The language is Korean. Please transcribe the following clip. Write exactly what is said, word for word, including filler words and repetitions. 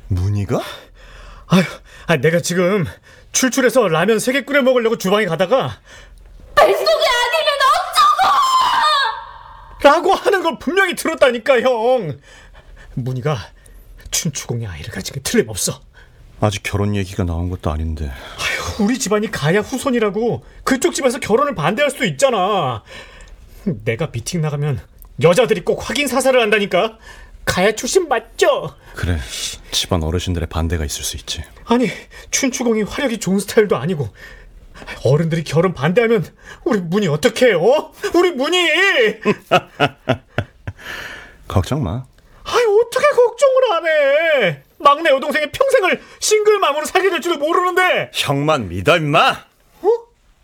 문희가? 아휴, 아, 내가 지금 출출해서 라면 세 개 끓여 먹으려고 주방에 가다가 뱃속에 아기는 어쩌고! 라고 하는 걸 분명히 들었다니까, 형. 문희가 춘추공의 아이를 가진 게 틀림없어. 아직 결혼 얘기가 나온 것도 아닌데. 아휴, 우리 집안이 가야 후손이라고 그쪽 집에서 결혼을 반대할 수도 있잖아. 내가 미팅 나가면 여자들이 꼭 확인 사살을 한다니까. 가야 출신 맞죠? 그래, 집안 어르신들의 반대가 있을 수 있지. 아니, 춘추공이 화력이 좋은 스타일도 아니고 어른들이 결혼 반대하면 우리 문희 어떡해? 어? 우리 문희! 걱정 마. 아니, 어떻게 걱정을 안 해? 막내 여동생의 평생을 싱글맘으로 살게 될 줄을 모르는데. 형만 믿어 임마.